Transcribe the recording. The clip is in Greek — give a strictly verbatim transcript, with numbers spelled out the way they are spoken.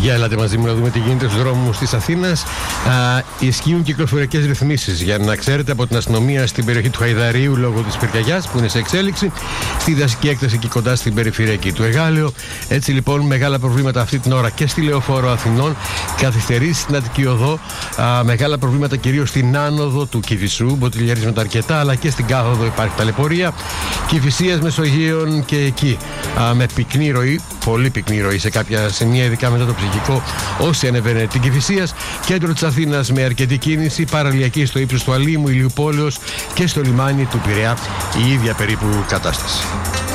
Για ελάτε μαζί μου να δούμε τι γίνεται στους δρόμους της Αθήνας. Α, ισχύουν κυκλοφοριακές ρυθμίσεις. Για να ξέρετε, από την αστυνομία στην περιοχή του Χαϊδαρίου λόγω της πυρκαγιάς που είναι σε εξέλιξη, στη δασική έκταση και κοντά στην περιφερειακή του Εγάλεο. Έτσι λοιπόν, μεγάλα προβλήματα αυτή την ώρα και στη Λεωφόρο Αθηνών, καθυστερήσεις στην Αττική Οδό, α, μεγάλα προβλήματα κυρίως στην άνοδο του Κηφισού, μποτιλιαρίσματα αρκετά, αλλά και στην κάθοδο υπάρχει ταλαιπωρία. Κηφισίας Μεσογείων και εκεί α, με πυκνή ροή, πολύ πυκνή ροή σε κάποια σημεία, ειδικά μετά το ψυχικό, όσοι ανεβαίνουν την Κηφισίας. Κέντρο της Αθήνας με αρκετή κίνηση, παραλιακή στο ύψος του Αλήμου, Ηλιουπόλεως και στο λιμάνι του Πειραιά η ίδια περίπου κατάσταση.